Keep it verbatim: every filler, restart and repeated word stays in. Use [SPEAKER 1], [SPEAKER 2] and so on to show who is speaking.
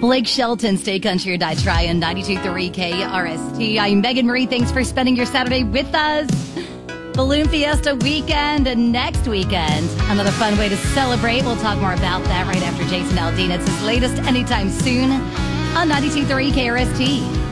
[SPEAKER 1] Blake Shelton, Stay Country or Die Tryin', ninety-two point three K R S T. I'm Megan Marie. Thanks for spending your Saturday with us. Balloon Fiesta weekend and next weekend. Another fun way to celebrate. We'll talk more about that right after Jason Aldean. It's his latest Anytime Soon on ninety-two point three K R S T.